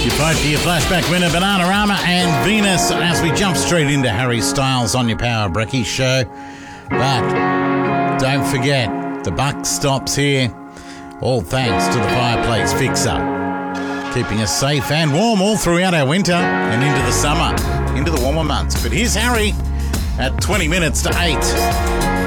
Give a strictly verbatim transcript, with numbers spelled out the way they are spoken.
Your vote for your flashback winner, Bananarama and Venus, as we jump straight into Harry Styles on your Power Brekkie show. But don't forget, the buck stops here. All thanks to the Fireplace Fixer, keeping us safe and warm all throughout our winter and into the summer, into the warmer months. But here's Harry at twenty minutes to eight.